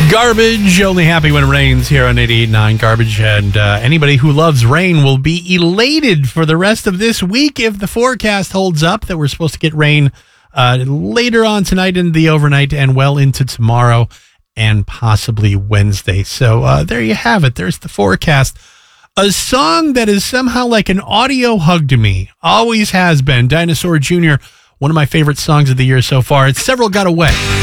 Garbage, only happy when it rains here on 88.9 Garbage. And anybody who loves rain will be elated for the rest of this week if the forecast holds up that we're supposed to get rain later on tonight into the overnight and well into tomorrow and possibly Wednesday. So there you have it. There's the forecast. A song that is somehow like an audio hug to me. Always has been. Dinosaur Jr., one of my favorite songs of the year so far. It's Several Got Away.